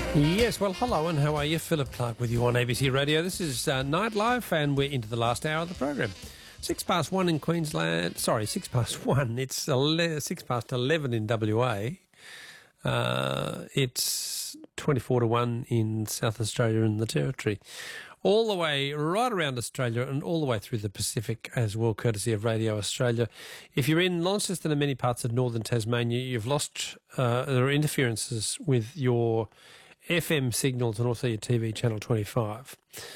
Yes, well, hello and how are you? Philip Clark with you on ABC Radio. This is Nightlife and we're into the last hour of the program. 1:06 in Queensland. Sorry, 1:06. It's 11 in WA. It's 24-1 in South Australia and the Territory. All the way right around Australia and all the way through the Pacific as well, courtesy of Radio Australia. If you're in Launceston and many parts of northern Tasmania, you've lost, there are interferences with your FM signals and also your TV channel 25.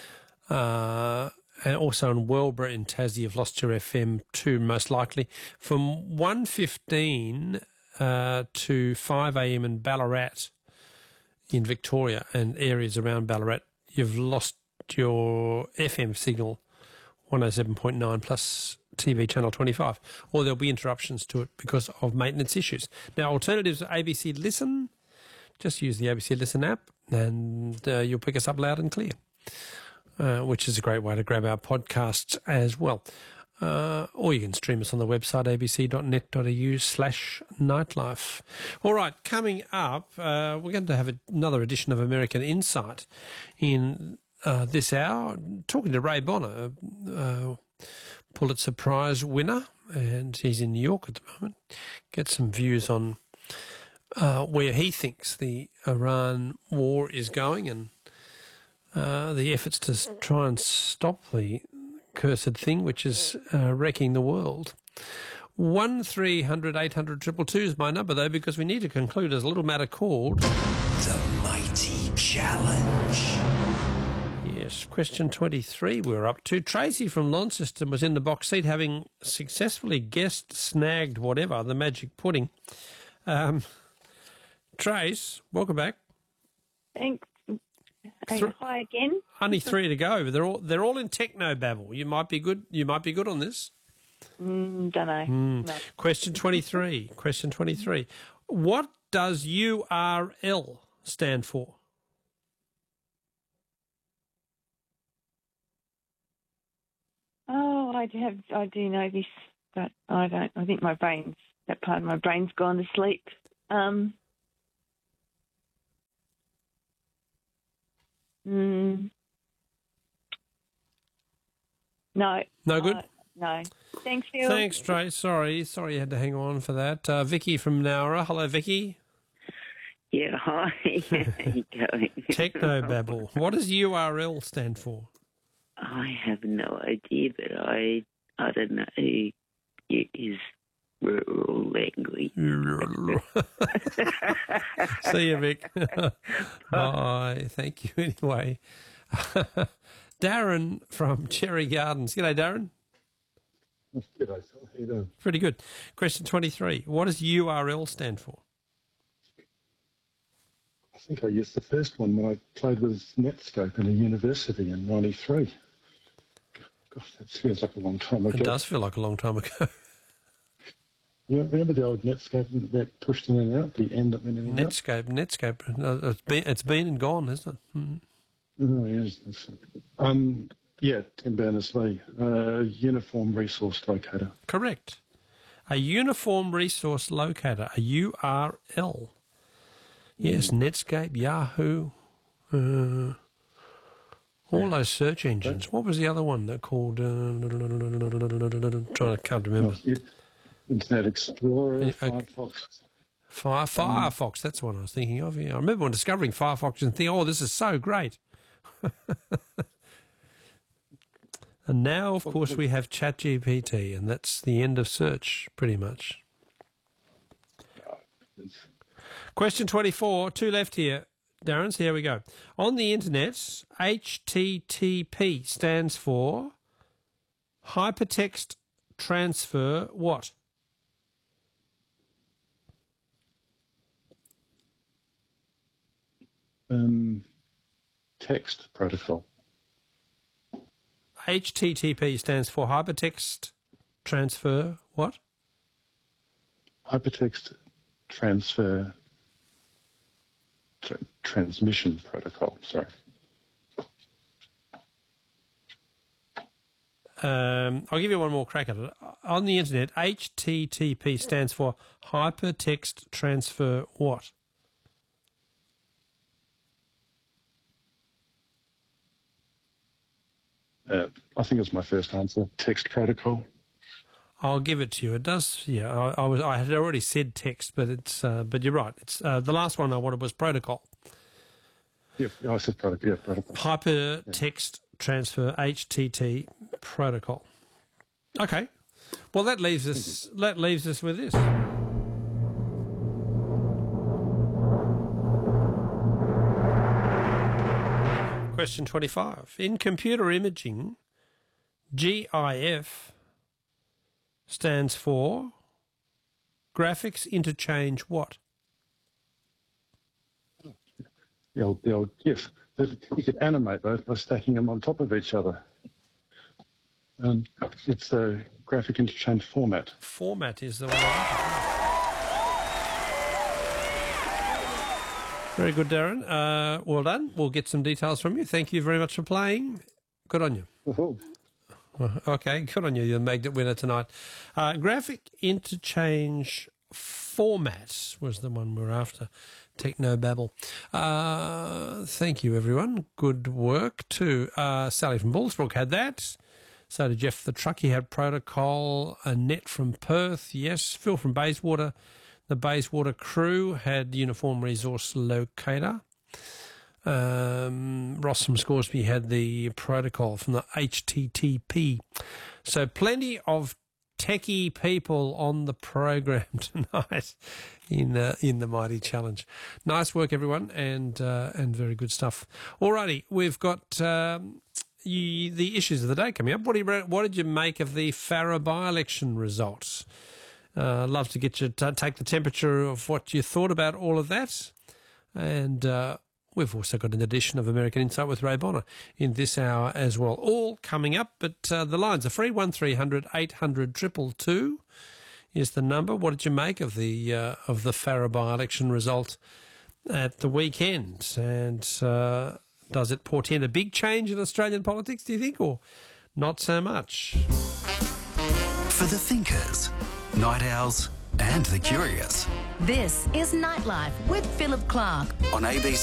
And also in Wellborough in Tassie, you've lost your FM too, most likely. From 1:15 to 5 a.m. in Ballarat in Victoria and areas around Ballarat, you've lost your FM signal 107.9 plus TV channel 25, or there'll be interruptions to it because of maintenance issues. Now, alternatives are ABC Listen. Just use the ABC Listen app and you'll pick us up loud and clear, which is a great way to grab our podcasts as well. Or you can stream us on the website abc.net.au/nightlife. All right, coming up, we're going to have another edition of American Insight in this hour, talking to Ray Bonner, Pulitzer Prize winner, and he's in New York at the moment. Get some views on where he thinks the Iran war is going and the efforts to try and stop the cursed thing, which is wrecking the world. 1300 800 222 is my number, though, because we need to conclude as a little matter called The Mighty Challenge. Yes, question 23 we're up to. Tracy from Launceston was in the box seat, having successfully guessed, snagged, whatever, the magic pudding. Trace, welcome back. Thanks. Hi again. Only 3 to go. They're all in techno babble. You might be good. You might be good on this. Don't know. No. Question 23. Question 23. What does URL stand for? Oh, I do know this, but I don't. I think that part of my brain's gone to sleep. No. No good? No. Thanks, Phil. Thanks, Trace. Sorry you had to hang on for that. Vicky from Nowra. Hello, Vicky. Yeah, hi. How you going? Technobabble. What does URL stand for? I have no idea, but I don't know. It is rural language. See you, Vic. Bye. Thank you anyway. Darren from Cherry Gardens. G'day, Darren. G'day, Phil. How you doing? Pretty good. Question 23. What does URL stand for? I think I used the first one when I played with Netscape in a university in '93. Gosh, that feels like a long time ago. It does feel like a long time ago. You remember the old Netscape that pushed in and out, the end up in and out? Netscape. No, it's been and gone, isn't it? Mm. Oh, yes. Yeah, Tim Berners-Lee, Uniform Resource Locator. Correct. A Uniform Resource Locator, a URL. Yes, Netscape, Yahoo, all those search engines. What was the other one that called? Can't remember. Internet Explorer, Firefox. Firefox, that's what I was thinking of. Yeah. I remember when discovering Firefox and thinking, oh, this is so great. And now, of course, we have ChatGPT, and that's the end of search, pretty much. Question 24, 2 left here. Darren, so here we go. On the internet, HTTP stands for Hypertext Transfer what? Text Protocol. HTTP stands for Hypertext Transfer what? Hypertext Transfer Transmission Protocol, sorry. I'll give you one more crack at it. On the internet, HTTP stands for Hypertext Transfer what? I think it's my first answer. Text protocol. I'll give it to you. It does. Yeah, I had already said text, but it's. But you're right. It's the last one I wanted was protocol. Yeah, I said protocol. Yeah, protocol. Hypertext transfer HTT protocol. Okay. Well, that leaves us. That leaves us with this. Question 25. In computer imaging, GIF stands for graphics interchange what? The old GIF. You could animate those by stacking them on top of each other. It's a graphic interchange format. Format is the one. Very good, Darren. Well done. We'll get some details from you. Thank you very much for playing. Good on you. Oh. Okay, good on you. You're the magnet winner tonight. Graphic interchange format was the one we're after. Technobabble. Thank you, everyone. Good work too. Sally from Bullsbrook had that. So did Jeff the truck. He had protocol. Annette from Perth. Yes. Phil from Bayswater. The Bayswater crew had uniform resource locator. Ross from Scoresby had the protocol from the HTTP. So plenty of techie people on the program tonight in the Mighty Challenge. Nice work, everyone, and very good stuff. Alrighty, we've got the issues of the day coming up. What did you make of the Farrer by-election results? Love to get you to take the temperature of what you thought about all of that. And we've also got an edition of American Insight with Ray Bonner in this hour as well. All coming up, but the lines are free. 1300 800 222 is the number. What did you make of the Farrer by-election result at the weekend? And does it portend a big change in Australian politics, do you think, or not so much? For the thinkers, night owls, and the curious. This is Nightlife with Philip Clark On ABC